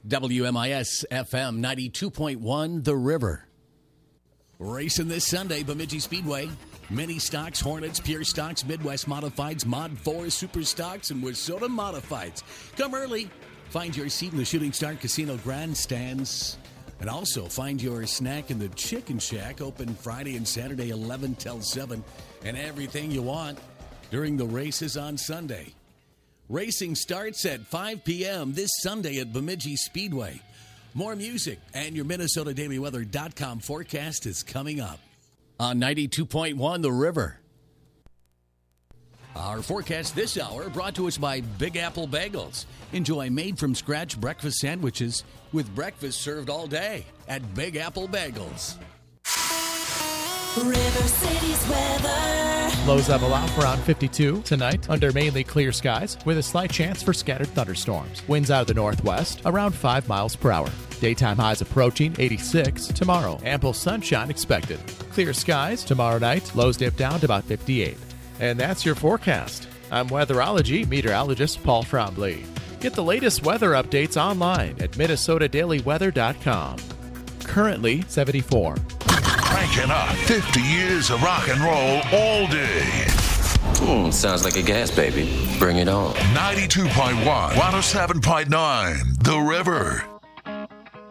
WMIS FM 92.1 The River. Racing this Sunday, Bemidji Speedway. Mini Stocks, Hornets, Pure Stocks, Midwest Modifieds, Mod 4 Super Stocks, and Wissota Modifieds. Come early. Find your seat in the Shooting Star Casino grandstands. And also find your snack in the Chicken Shack, open Friday and Saturday 11 till 7. And everything you want during the races on Sunday. Racing starts at 5 p.m. this Sunday at Bemidji Speedway. More music and your MinnesotaDailyWeather.com forecast is coming up on 92.1 The River. Our forecast this hour brought to us by Big Apple Bagels. Enjoy made-from-scratch breakfast sandwiches with breakfast served all day at Big Apple Bagels. River City's weather. Lows level off around 52 tonight under mainly clear skies with a slight chance for scattered thunderstorms. Winds out of the northwest around 5 miles per hour. Daytime highs approaching 86 tomorrow. Ample sunshine expected. Clear skies tomorrow night. Lows dip down to about 58. And that's your forecast. I'm weatherology meteorologist Paul Frombley. Get the latest weather updates online at MinnesotaDailyWeather.com. Currently 74. Cranking up 50 years of rock and roll all day. Sounds like a gas baby. Bring it on. 92.1, 107.9, The River.